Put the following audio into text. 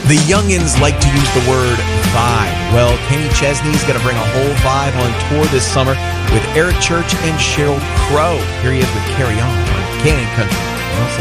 The youngins like to use the word vibe. Well, Kenny Chesney's going to bring a whole vibe on tour this summer with Eric Church and Sheryl Crow. Here he is with Carry On Cannon Country.